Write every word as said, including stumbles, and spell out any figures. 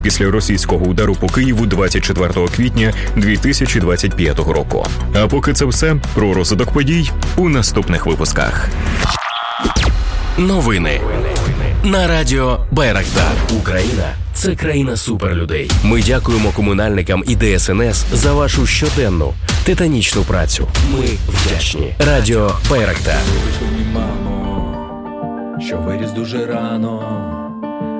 після російського удару по Києву двадцять четвертого квітня дві тисячі двадцять п'ятого року. А поки це все, про розвиток подій у наступних випусках. Новини на радіо Байрактар. Україна – це країна суперлюдей. Ми дякуємо комунальникам і Де Ес Ен Ес за вашу щоденну титанічну працю. Ми вдячні. Радіо Байрактар. Мамо, що виріс дуже рано.